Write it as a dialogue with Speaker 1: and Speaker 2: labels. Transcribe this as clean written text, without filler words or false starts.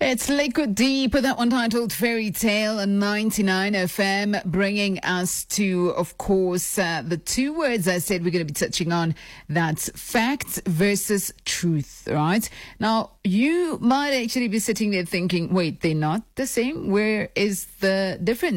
Speaker 1: It's Liquid Deep, that one titled Fairy Tale on 99 FM, bringing us to, of course, the two words I said we're going to be touching on. That's fact versus truth, right? Now, you might actually be sitting there thinking, wait, they're not the same? Where is the difference?